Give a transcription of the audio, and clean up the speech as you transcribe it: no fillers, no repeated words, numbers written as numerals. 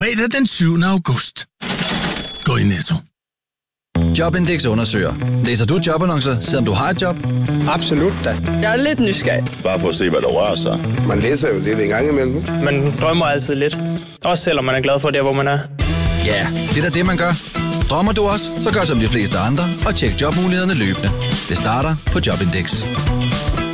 fredag den 7. august. Gå i Netto. Jobindex undersøger. Læser du jobannoncer, selvom du har et job? Absolut da. Jeg er lidt nysgerrig. Bare for at se, hvad der rører sig. Man læser jo lidt en gang imellem. Man drømmer altid lidt. Også selvom man er glad for det, hvor man er. Ja, det er da det, man gør. Drømmer du også, så gør som de fleste andre og tjek jobmulighederne løbende. Det starter på Jobindex.